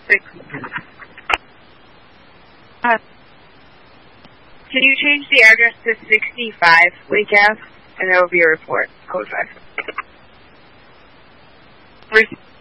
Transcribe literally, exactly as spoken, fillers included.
six. Uh, can you change the address to sixty-five Lake Ave? And there will be a report. Code five.